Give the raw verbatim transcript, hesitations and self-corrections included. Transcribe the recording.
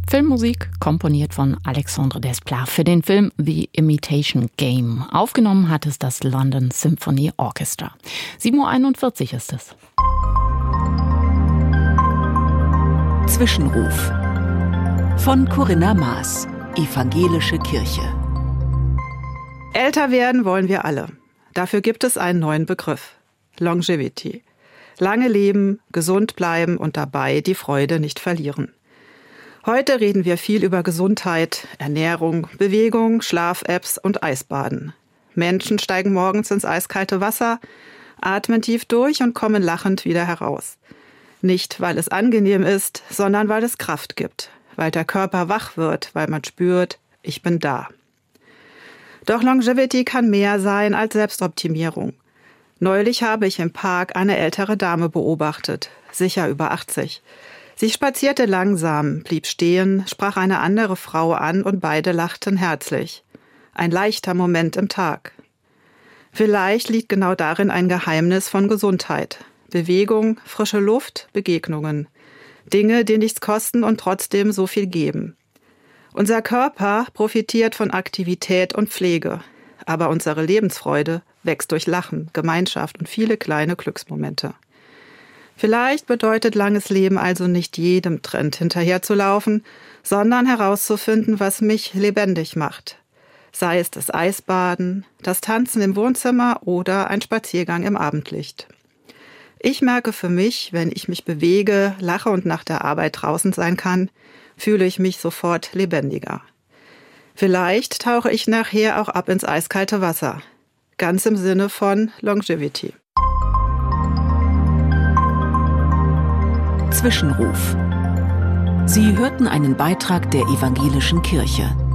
Filmmusik komponiert von Alexandre Desplat für den Film The Imitation Game. Aufgenommen hat es das London Symphony Orchestra. sieben Uhr einundvierzig ist es. Zwischenruf von Corinna Maas, Evangelische Kirche. Älter werden wollen wir alle. Dafür gibt es einen neuen Begriff: Longevity. Lange leben, gesund bleiben und dabei die Freude nicht verlieren. Heute reden wir viel über Gesundheit, Ernährung, Bewegung, Schlaf-Apps und Eisbaden. Menschen steigen morgens ins eiskalte Wasser, atmen tief durch und kommen lachend wieder heraus. Nicht, weil es angenehm ist, sondern weil es Kraft gibt, weil der Körper wach wird, weil man spürt, ich bin da. Doch Longevity kann mehr sein als Selbstoptimierung. Neulich habe ich im Park eine ältere Dame beobachtet, sicher über achtzig. Sie spazierte langsam, blieb stehen, sprach eine andere Frau an und beide lachten herzlich. Ein leichter Moment im Tag. Vielleicht liegt genau darin ein Geheimnis von Gesundheit. Bewegung, frische Luft, Begegnungen. Dinge, die nichts kosten und trotzdem so viel geben. Unser Körper profitiert von Aktivität und Pflege, aber unsere Lebensfreude wächst durch Lachen, Gemeinschaft und viele kleine Glücksmomente. Vielleicht bedeutet langes Leben also nicht jedem Trend hinterherzulaufen, sondern herauszufinden, was mich lebendig macht. Sei es das Eisbaden, das Tanzen im Wohnzimmer oder ein Spaziergang im Abendlicht. Ich merke für mich, wenn ich mich bewege, lache und nach der Arbeit draußen sein kann, fühle ich mich sofort lebendiger. Vielleicht tauche ich nachher auch ab ins eiskalte Wasser. Ganz im Sinne von Longevity. Zwischenruf. Sie hörten einen Beitrag der Evangelischen Kirche.